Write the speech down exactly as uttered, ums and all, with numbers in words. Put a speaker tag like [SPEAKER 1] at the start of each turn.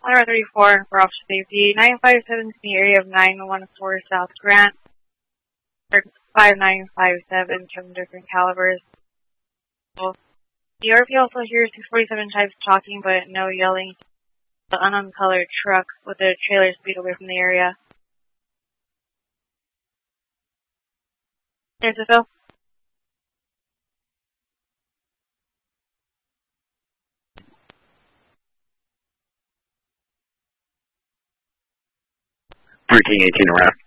[SPEAKER 1] Ira thirty-four for officer safety. nine five seven in the area of nine one four South Grant. five nine five seven from different calibers. The R P also hears six forty-seven types talking, but no yelling. The unknown colored truck with a trailer speed away from the area. There's a Phil.
[SPEAKER 2] thirteen eighteen around.